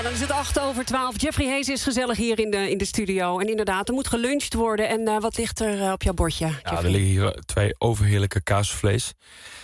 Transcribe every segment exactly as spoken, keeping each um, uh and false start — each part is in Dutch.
Dan is het acht over twaalf. Jeffrey Hees is gezellig hier in de, in de studio. En inderdaad, er moet geluncht worden. En uh, wat ligt er uh, op jouw bordje, Jeffrey? Ja, er liggen hier twee overheerlijke kaasvlees.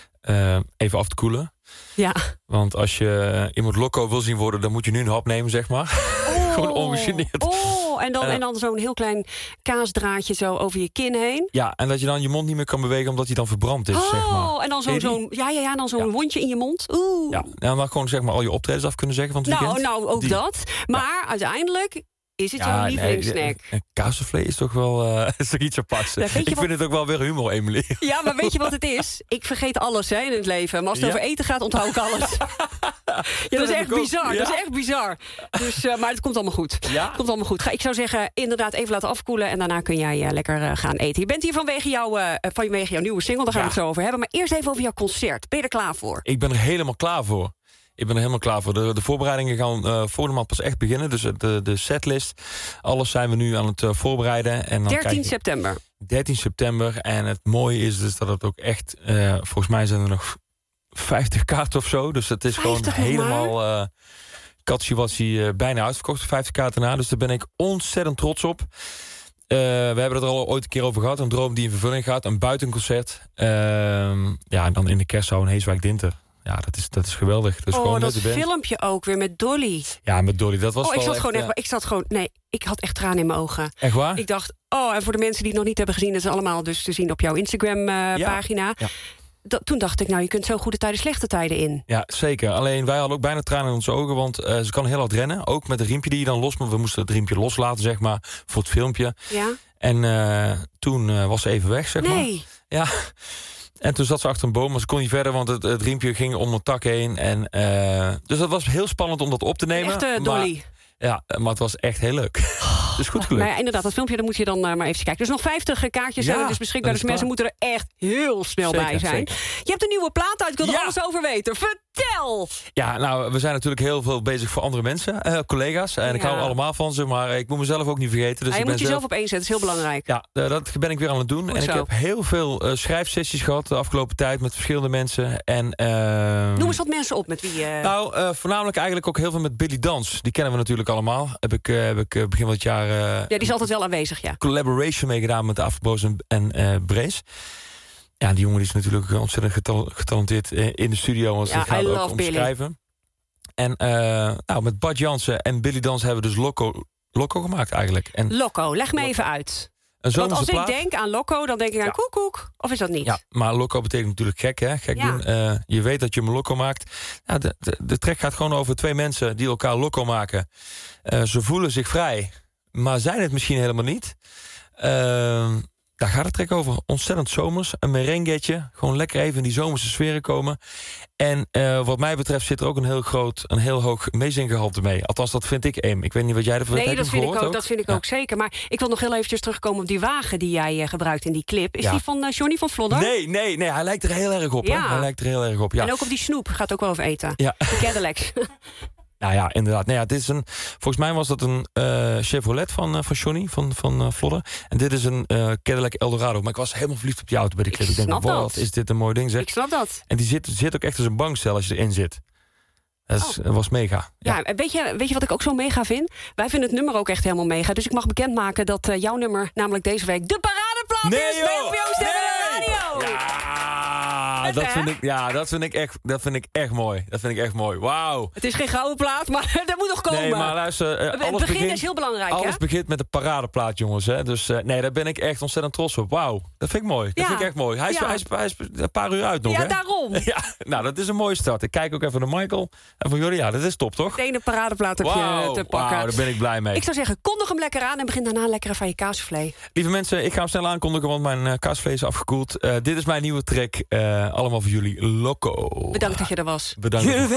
Uh, even af te koelen. Ja. Want als je iemand loco wil zien worden, dan moet je nu een hap nemen, zeg maar. Oh. Gewoon ongegeneerd. Oh, en dan, uh, en dan zo'n heel klein kaasdraadje zo over je kin heen. Ja, en dat je dan je mond niet meer kan bewegen omdat hij dan verbrand is, oh, zeg maar. En dan zo'n, zo'n, ja, ja, ja, dan zo'n ja. wondje in je mond. Oeh. Ja, en dan gewoon zeg maar al je optredens af kunnen zeggen van het nou, weekend. Nou, ook Die. dat. Maar ja. uiteindelijk is het ja, jouw lievelingssnack? Nee, kaasvlees is toch wel uh, is toch iets aparts. Ja, ik wat... vind het ook wel weer humor, Emily. Ja, maar weet je wat het is? Ik vergeet alles hè, in het leven. Maar als het ja. over eten gaat, onthoud ik alles. Ja, dat, dat is echt bizar. Ja. Dat is echt bizar. Dus, uh, maar het komt allemaal goed. Ja? Het komt allemaal goed. Ga, ik zou zeggen, inderdaad even laten afkoelen. En daarna kun jij uh, lekker uh, gaan eten. Je bent hier vanwege, jou, uh, vanwege jouw nieuwe single. Daar gaan ja. we het zo over hebben. Maar eerst even over jouw concert. Ben je er klaar voor? Ik ben er helemaal klaar voor. Ik ben er helemaal klaar voor. De, de voorbereidingen gaan uh, volgende maand pas echt beginnen. Dus de, de setlist, alles zijn we nu aan het uh, voorbereiden. En dan dertien september. dertien september. En het mooie is dus dat het ook echt... Uh, volgens mij zijn er nog vijftig kaarten of zo. Dus het is gewoon helemaal... Uh, Katsi-watsi uh, bijna uitverkocht. vijftig kaarten na. Dus daar ben ik ontzettend trots op. Uh, we hebben het er al ooit een keer over gehad. Een droom die in vervulling gaat. Een buitenconcert. Uh, ja, en dan in de kerstzaal in Heeswijk-Dinter. Ja, dat is, dat is geweldig. Dus oh, gewoon dat filmpje ook weer met Dolly. Ja, met Dolly. Dat was oh, ik zat echt, gewoon ja. echt... Ik zat gewoon... Nee, ik had echt tranen in mijn ogen. Echt waar? Ik dacht... Oh, en voor de mensen die het nog niet hebben gezien... dat is allemaal dus te zien op jouw Instagram-pagina. Uh, ja. ja. Da- toen dacht ik, nou, je kunt zo goede tijden, slechte tijden in. Ja, zeker. Alleen wij hadden ook bijna tranen in onze ogen... want uh, ze kan heel hard rennen. Ook met een riempje die je dan los... maar we moesten het riempje loslaten, zeg maar, voor het filmpje. Ja. En uh, toen uh, was ze even weg, zeg nee. maar. Ja. En toen zat ze achter een boom, maar ze kon niet verder... want het, het riempje ging om een tak heen. En, uh, dus dat was heel spannend om dat op te nemen. Echt, uh, Dolly. Maar, ja, maar het was echt heel leuk. Oh, dus goed gelukt. Nou ja, inderdaad, dat filmpje, dan moet je dan uh, maar even kijken. Dus nog vijftig kaartjes ja, zijn er dus beschikbaar. Dus mensen moeten er echt heel snel zeker, bij zijn. Zeker. Je hebt een nieuwe plaat uit, ik wil er ja. alles over weten. Vertel! Ja, nou, we zijn natuurlijk heel veel bezig voor andere mensen. Uh, collega's. En ja. ik hou allemaal van ze, maar ik moet mezelf ook niet vergeten. Dus ja, je ik moet ben jezelf zelf... op één zetten, dat is heel belangrijk. Ja, uh, dat ben ik weer aan het doen. Goed en zo. ik heb heel veel uh, schrijfsessies gehad de afgelopen tijd... met verschillende mensen. En, uh... Noem eens wat mensen op met wie... Uh... Nou, uh, voornamelijk eigenlijk ook heel veel met Billy Dans. Die kennen we natuurlijk allemaal. Heb ik, uh, heb ik uh, begin van het jaar... Uh, ja, die is altijd wel aanwezig, ja. Collaboration meegedaan met de Afroboos en, en uh, Brace. Ja, die jongen die is natuurlijk ontzettend getal- getalenteerd in de studio. Want ja, het gaat I ook love om Billy. schrijven. En uh, nou, met Bart Jansen en Billy Dans hebben we dus Loco, Loco gemaakt eigenlijk. En Loco, leg me even uit. Want als plaat, ik denk aan Loco, dan denk ik aan ja. koekoek. Of is dat niet? Ja, maar Loco betekent natuurlijk gek, hè? Gek ja. doen. Uh, je weet dat je hem Loco maakt. Ja, de, de, de track gaat gewoon over twee mensen die elkaar Loco maken. Uh, ze voelen zich vrij, maar zijn het misschien helemaal niet. Uh, daar gaat het track over. Ontzettend zomers. Een merenguetje. Gewoon lekker even in die zomerse sferen komen. En uh, wat mij betreft zit er ook een heel groot, een heel hoog meezinggehalte mee. Althans, dat vind ik, Eem. Ik weet niet wat jij ervan vindt. Nee, dat vind ik ook, ook. dat vind ik ja. ook zeker. Maar ik wil nog heel eventjes terugkomen op die wagen die jij uh, gebruikt in die clip. Is ja. die van uh, Johnny van Vlodder? Nee, nee, nee. Hij lijkt er heel erg op. Ja. Hè? Hij lijkt er heel erg op, ja. En ook op die snoep. Gaat ook wel over eten. Ja. De Cadillacs. Nou ja, inderdaad. Nou ja, dit is een, volgens mij was dat een uh, Chevrolet van, uh, van Johnny, van, van uh, Vlodder. En dit is een uh, Cadillac Eldorado. Maar ik was helemaal verliefd op die auto bij de clip. Ik, ik denk, wat is dit een mooi ding, zeg. Ik snap dat. En die zit, zit ook echt als een bankstel als je erin zit. Dat is, oh. was mega. Ja, ja weet, je, weet je wat ik ook zo mega vind? Wij vinden het nummer ook echt helemaal mega. Dus ik mag bekendmaken dat uh, jouw nummer, namelijk deze week, de paradeplaat nee, is bij N P O Sterren Radio. Ja, dat vind, ik, ja dat, vind ik echt, dat vind ik echt mooi. Dat vind ik echt mooi. Wauw. Het is geen gouden plaat, maar dat moet nog komen. Nee, maar luister. Uh, het alles begin begint, is heel belangrijk, Alles hè? begint met de paradeplaat, jongens. Hè? Dus uh, nee, daar ben ik echt ontzettend trots op. Wauw. Dat vind ik mooi. Dat ja. vind ik echt mooi. Hij is, ja. hij, is, hij is een paar uur uit nog, Ja, hè? daarom. Ja, nou, dat is een mooie start. Ik kijk ook even naar Michael. En van jullie, ja, dat is top, toch? De ene paradeplaat heb wow, je te pakken. Wauw, daar ben ik blij mee. Ik zou zeggen, kondig hem lekker aan en begin daarna lekker van je kaasvlees. Lieve mensen, ik ga hem snel aankondigen, want mijn uh, kaasvlees is afgekoeld. Uh, dit is mijn nieuwe track. Uh, allemaal voor jullie, Loco. Bedankt dat je er was. Bedankt.